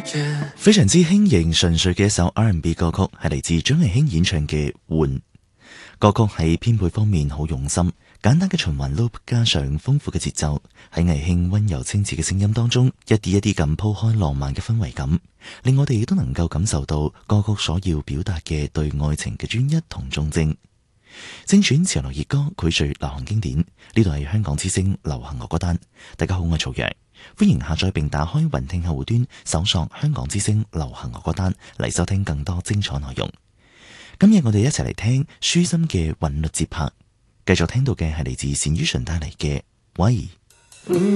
非常之輕盈純粹嘅一首 R&B 歌曲，係嚟自張藝興演唱嘅《換》。歌曲喺編配方面好用心，簡單嘅循環 loop 加上豐富嘅節奏，喺藝興溫柔清澈嘅聲音當中，一啲一啲咁鋪開浪漫嘅氛圍感，令我哋亦都能夠感受到歌曲所要表達嘅對愛情嘅專一同忠貞。精選潮流熱歌，膾炙流行經典，呢度係香港之聲流行樂歌單。大家好，我係曹陽，歡迎下載並打開雲聽客戶端，搜索香港之聲流行樂歌單嚟收聽更多精彩內容。今日我哋一齊嚟聽舒心嘅韻律節拍，繼續聽到嘅係嚟自單依純帶嚟嘅喂。